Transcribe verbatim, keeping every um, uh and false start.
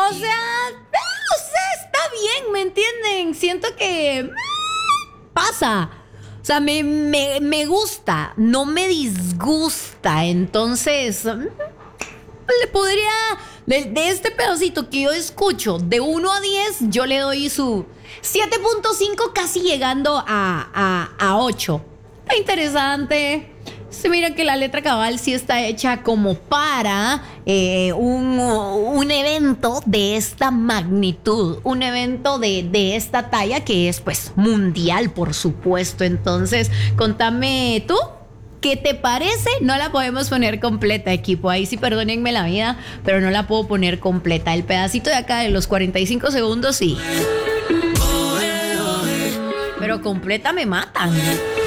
O sea, o sea, está bien, ¿me entienden? Siento que pasa. O sea, me, me, me gusta, no me disgusta. Entonces, le podría, de, de este pedacito que yo escucho, de uno a diez, yo le doy su siete punto cinco, casi llegando a, a, a ocho. Está interesante. Se mira que la letra cabal sí está hecha como para eh, un, un evento de esta magnitud, un evento de, de esta talla que es pues mundial, por supuesto. Entonces, contame tú, ¿qué te parece? No la podemos poner completa, equipo. Ahí sí, perdónenme la vida, pero no la puedo poner completa. El pedacito de acá de los cuarenta y cinco segundos sí. Pero completa me matan.